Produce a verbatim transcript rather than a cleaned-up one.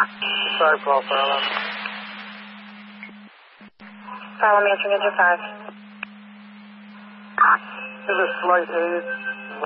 five, call Farland. Farland, answering engine five. There's a slight haze.